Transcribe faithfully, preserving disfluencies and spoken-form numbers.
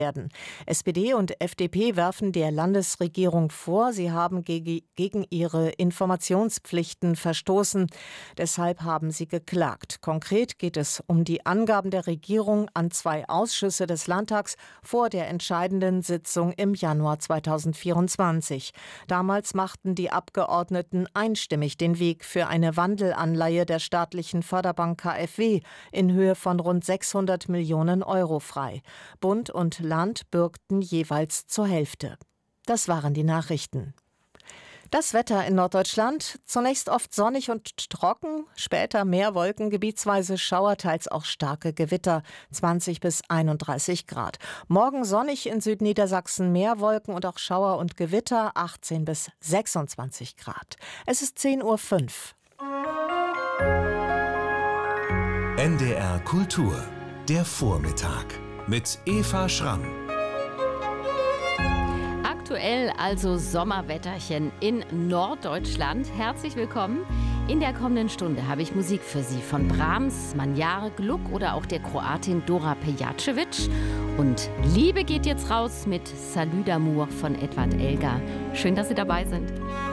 werden. S P D und F D P werfen der Landesregierung vor, sie haben gege- gegen ihre Informationspflichten verstoßen. Deshalb haben sie geklagt. Konkret geht es um die Angaben der Regierung an zwei Ausschüsse des Landtags vor der entscheidenden Sitzung im Januar zweitausendvierundzwanzig. Damals machten die Abgeordneten einstimmig den Weg für eine Wandelanleihe der staatlichen Förderbank K f W in Höhe von rund sechshundert Millionen Euro frei. Bund und Land bürgten jeweils zur Hälfte. Das waren die Nachrichten. Das Wetter in Norddeutschland: zunächst oft sonnig und trocken, später mehr Wolken, gebietsweise Schauer, teils auch starke Gewitter, zwanzig bis einunddreißig Grad. Morgen sonnig, in Südniedersachsen mehr Wolken und auch Schauer und Gewitter, achtzehn bis sechsundzwanzig Grad. Es ist zehn Uhr fünf. N D R Kultur, der Vormittag mit Eva Schramm. Aktuell also Sommerwetterchen in Norddeutschland. Herzlich willkommen. In der kommenden Stunde habe ich Musik für Sie von Brahms, Manjare, Gluck oder auch der Kroatin Dora Pejacevic. Und Liebe geht jetzt raus mit Salut d'amour von Edvard Elgar. Schön, dass Sie dabei sind.